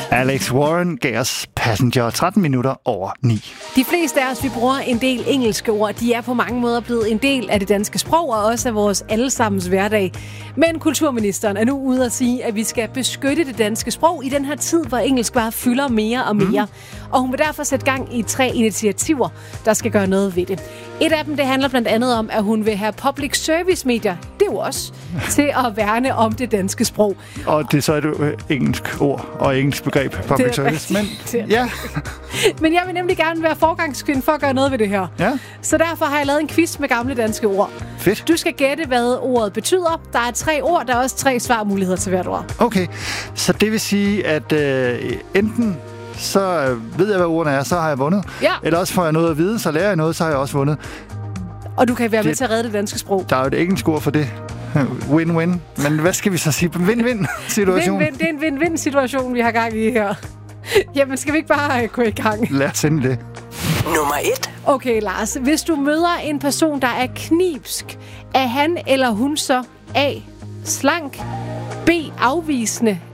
Alex Warren gav os Passenger 13 minutter over 9. De fleste af os, vi bruger en del engelske ord. De er på mange måder blevet en del af det danske sprog, og også af vores allesammens hverdag. Men kulturministeren er nu ude at sige, at vi skal beskytte det danske sprog i den her tid, hvor engelsk bare fylder mere og mere. Og hun vil derfor sætte gang i 3 initiativer, der skal gøre noget ved det. Et af dem, det handler blandt andet om, at hun vil have public service medier, det er jo også, til at værne om det danske sprog. Og det er så et engelsk ord og engelsk begreb, public service. Men, ja. Men jeg vil nemlig gerne være forgangskvinde for at gøre noget ved det her. Ja. Så derfor har jeg lavet en quiz med gamle danske ord. Fedt. Du skal gætte, hvad ordet betyder. Der er 3 ord, der er også 3 svarmuligheder til hvert ord. Okay, så det vil sige, at enten så ved jeg, hvad ordene er, så har jeg vundet. Ja. Eller også får jeg noget at vide, så lærer jeg noget, så har jeg også vundet. Og du kan være med til at redde det danske sprog. Der er jo et engelsk ord for det. Win-win. Men hvad skal vi så sige? Win-win-situation. Det er en win-win-situation, vi har gang i her. Jamen, skal vi ikke bare gå i gang? Lad os sende det. Nummer 1. Okay, Lars. Hvis du møder en person, der er knibsk, er han eller hun så A. slank, B. afvisende